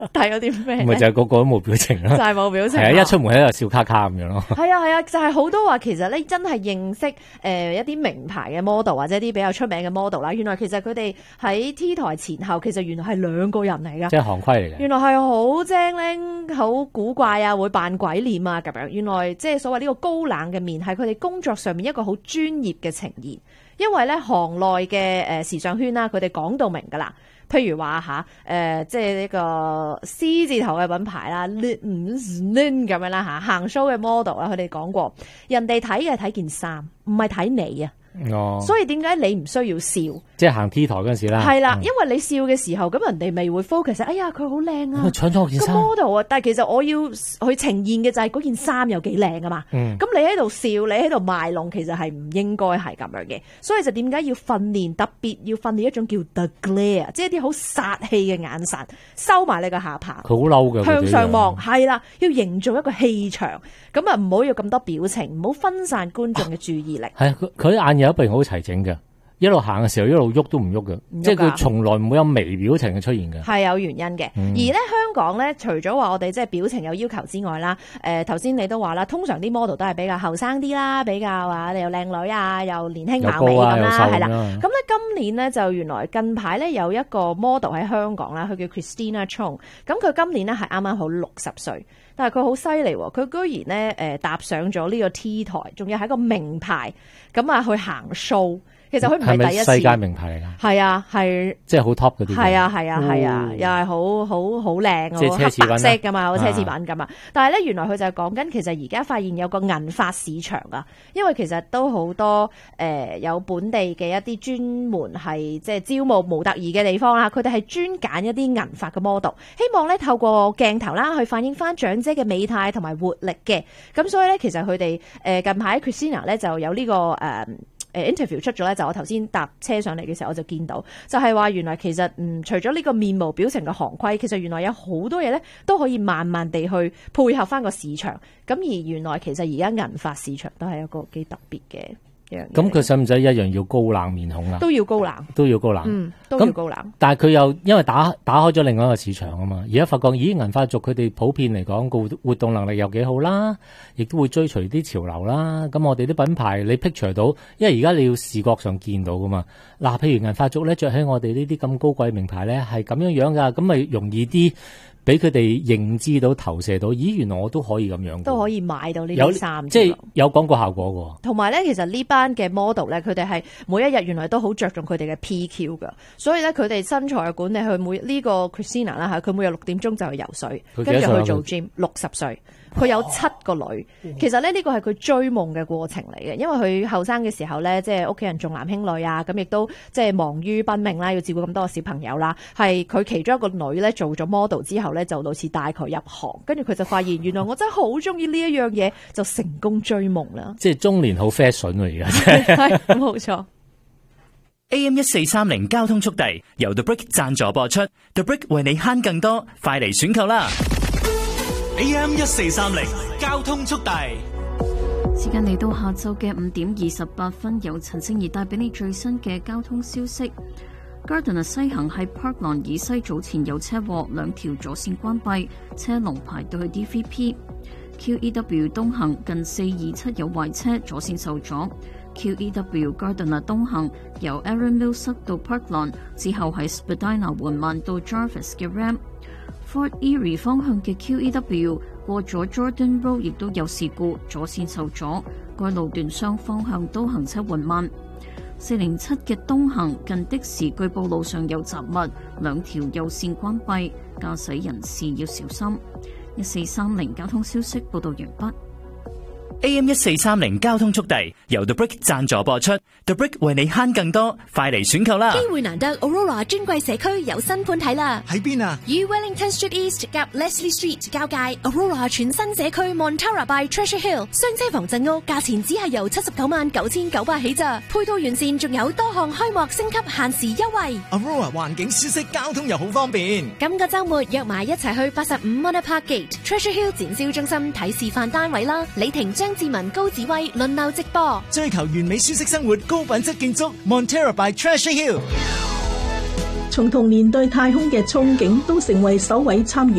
睇咗啲咩？ 咪就係個個都冇表情啦， 就係冇表情。 係啊，一出門喺度笑卡卡咁樣咯。 係啊，就係好多話其實咧真係認識一啲名牌嘅 model 或者一啲比較出名嘅 model 啦。原來其實佢哋喺 T 台前後其實原來係兩個人嚟㗎。 即係行規嚟嘅。 原來係好精靈、好古怪啊，會扮鬼臉啊咁樣。原來即係所謂呢個高冷嘅面係佢哋工作上面一個好專業嘅呈現。因為咧行內嘅時尚圈啦，佢哋講到明㗎啦。譬如話即係呢個 C 字頭嘅品牌啦，咁樣啦嚇，行 show 嘅 model 啦，佢哋講過，人哋睇嘅係睇件衫，唔係睇你啊。所以點解你唔需要笑？ 即係行 T 台嗰陣時啦。 係啦，因為你笑嘅時候，咁人哋咪會 focus。哎呀，佢好靚啊！ 搶咗我件衫。 個 model 啊，但係其實我要去呈現嘅就係嗰件衫有幾靚啊嘛。咁你喺度笑，你喺度賣弄，其實係唔應該係咁樣嘅。所以就點解要訓練？特別要訓練一種叫 the glare， 即係一啲好殺氣嘅眼神，收埋你個下巴。 佢好嬲嘅， 向上望，係啦，要營造一個氣場。咁啊，唔好有咁多表情，唔好分散觀眾嘅注意力。 係佢眼有一邊好齊整嘅，一路行嘅時候一路喐都唔喐嘅，即係佢從來唔會有微表情嘅出現嘅。係有原因嘅。而咧香港咧，除咗話我哋即係表情有要求之外啦，頭先你都話啦，通常啲 model 都係比較後生啲啦，比較話又靚女啊，又年輕貌美咁啦，係啦。咁咧今年咧就原來近排咧有一個 model 喺香港啦，佢叫 Christina Chong， 咁佢今年咧係啱啱好60歲。但係佢好犀利喎，佢居然咧踏上咗呢個 T 台，仲要係一個名牌咁啊去行 show。其實佢唔係第一次， 係咪世界名牌嚟㗎？ 係啊，係即係好 top 嗰啲。 係啊，又係好靚， 即係奢侈品， 黑白色㗎嘛，好奢侈品㗎嘛。但係咧，原來佢就係講緊，其實而家發現有個銀髮市場啊，因為其實都好多有本地嘅一啲專門係即係招募模特兒嘅地方啦，佢哋係專揀一啲銀髮嘅 model， 希望咧透過鏡頭啦去反映翻長者嘅美態同埋活力嘅。咁所以咧，其實佢哋近排 Christina 咧就有呢個interview 出咗咧，就我頭先搭車上嚟嘅時候，我就見到，就係話原來其實除咗呢個面無表情嘅行規，其實原來有好多嘢咧都可以慢慢地去配合翻個市場。咁而原來其實而家銀髮市場都係一個幾特別嘅。 咁佢使唔使一樣要高冷面孔啊？ 都要高冷， 都要高冷， 都要高冷。 但係佢又因為打開咗另外一個市場啊嘛，而家發覺咦銀髮族佢哋普遍嚟講個活動能力又幾好啦，亦都會追隨啲潮流啦。咁我哋啲品牌你 picture 到，因為而家你要視覺上見到噶嘛。嗱，譬如銀髮族咧着喺我哋呢啲咁高貴名牌咧係咁樣樣噶，咁咪容易啲。俾佢哋認知到、投射到，咦，原來我都可以咁樣，都可以買到呢啲衫， 即係有廣告效果嘅。同埋咧，其實呢班嘅 model 咧，佢哋係每一日原來都好着重佢哋嘅 PQ 㗎，所以咧佢哋身材嘅管理，佢呢個 Christina 啦佢每日6點鐘就去游水，跟住去做 gym。60歲，佢有7個女。其實咧呢個係佢追夢嘅過程嚟嘅，因為佢後生嘅時候咧，即係屋企人重男輕女啊，咁亦都即係忙於奔命啦，要照顧咁多個小朋友啦。係佢其中一個女咧做咗 model 之後咧，就好似帶佢入行，跟住佢就發現原來我真係好中意呢一樣嘢，就成功追夢啦。 即係中年好 fashion 啊，而家係冇錯。 AM1430 交通速遞由 The Brick 贊助播出 ，The Brick 為你慳更多，快嚟選購啦！ AM1430 交通速遞， 時間嚟到下晝嘅5點28分，由陳勝儀帶俾你最新嘅交通消息。Gardiner 西行喺 Parkland 以西早前有車禍，2條左線關閉，車龍排到去 DVP。QEW 東行近427有壞車，左線受阻。QEW Gardiner 東行由 Aaron Mill 塞到 Parkland 之後喺 Spadina 緩慢到 Jarvis 嘅 Ramp。Fort Erie 方向嘅 QEW 過咗 Jordan Road 亦都有事故，左線受阻，該路段雙方向都行車緩慢。407嘅東行近的士據報路上有雜物，2條右線關閉，駕駛人士要小心。1430交通消息報道完畢。 AM1430交通速遞由 The Brick 贊助播出 ，The Brick 為你慳更多，快嚟選購啦！ 機會難得 ，Aurora 尊貴社區有新盤睇啦！ 喺邊啊？ 於 Wellington Street East 夾 Leslie Street 交界 ，Aurora 全新社區 Montara by Treasure Hill 雙車房鎮屋，價錢只係由799900起咋，配套完善，仲有多項開幕升級限時優惠。 Aurora 環境舒適，交通又好方便。 今個週末約埋一齊去85 Manor Park Gate Treasure Hill 展銷中心睇示範單位啦！李婷、張志文、高子威輪流直播， 追求完美舒適生活，高品質建築 Montara by Treasure Hill。 從童年對太空嘅憧憬，都成為首位參與